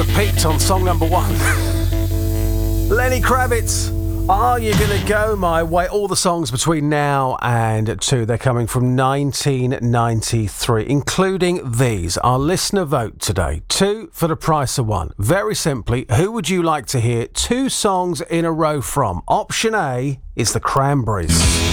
peaked on song number 1. Lenny Kravitz, Are You Gonna Go My Way? All the songs between now and 2, they're coming from 1993, including these. Our listener vote today, 2 for the price of 1. Very simply, who would you like to hear 2 songs in a row from? Option A is the Cranberries.